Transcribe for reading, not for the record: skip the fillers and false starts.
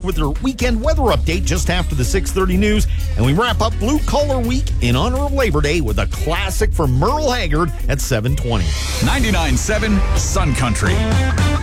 with your weekend weather update just after the 6:30 news. And we wrap up Blue Collar Week in honor of Labor Day with a classic from Merle Haggard at 7:20. 99.7 Sun Country.